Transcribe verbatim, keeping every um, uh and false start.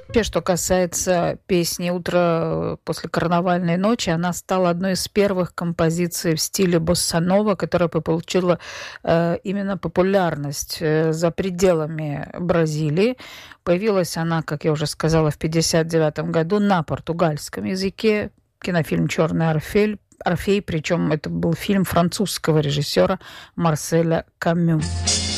Вообще, что касается песни «Утро после карнавальной ночи», она стала одной из первых композиций в стиле босса-нова, которая по- получила э, именно популярность э, за пределами Бразилии. Появилась она, как я уже сказала, в пятьдесят девятом году на португальском языке. Кинофильм «Черный орфель». Орфей, причем это был фильм французского режиссера Марселя Камю.